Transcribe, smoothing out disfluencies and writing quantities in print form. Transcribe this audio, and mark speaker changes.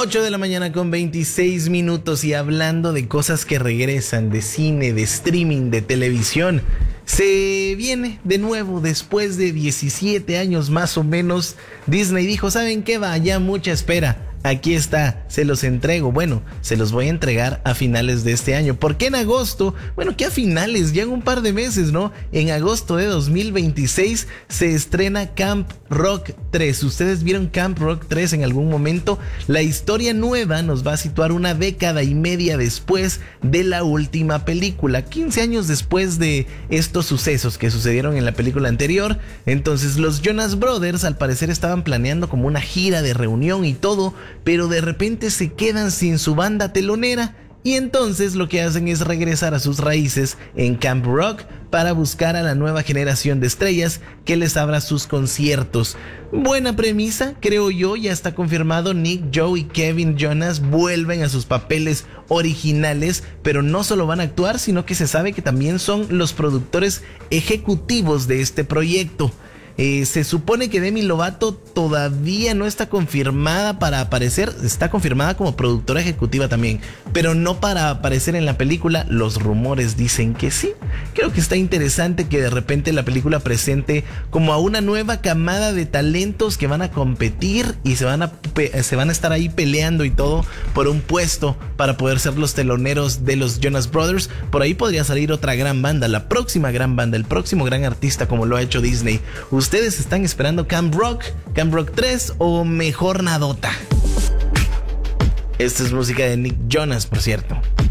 Speaker 1: 8 de la mañana con 26 minutos y hablando de cosas que regresan, de cine, de streaming, de televisión. Se viene de nuevo después de 17 años más o menos. Disney dijo, ¿saben qué? Va, ya mucha espera. Aquí está, se los entrego. Bueno, se los voy a entregar a finales de este año. ¿Por qué en agosto? Bueno, que a finales, ya en un par de meses, ¿no? En agosto de 2026 se estrena Camp Rock 3. ¿Ustedes vieron Camp Rock 3 en algún momento? La historia nueva nos va a situar una década y media después de la última película. 15 años después de estos sucesos que sucedieron en la película anterior. Entonces los Jonas Brothers al parecer estaban planeando como una gira de reunión y todo, pero de repente se quedan sin su banda telonera y entonces lo que hacen es regresar a sus raíces en Camp Rock para buscar a la nueva generación de estrellas que les abra sus conciertos. Buena premisa, creo yo, ya está confirmado. Nick, Joe y Kevin Jonas vuelven a sus papeles originales, pero no solo van a actuar, sino que se sabe que también son los productores ejecutivos de este proyecto. Se supone que Demi Lovato todavía no está confirmada para aparecer, está confirmada como productora ejecutiva también, pero no para aparecer en la película. Los rumores dicen que sí. Creo que está interesante que de repente la película presente como a una nueva camada de talentos que van a competir y se van a estar ahí peleando y todo por un puesto para poder ser los teloneros de los Jonas Brothers. Por ahí podría salir otra gran banda, la próxima gran banda, el próximo gran artista como lo ha hecho Disney. ¿Ustedes están esperando Camp Rock 3 o mejor nadota? Esta es música de Nick Jonas, por cierto.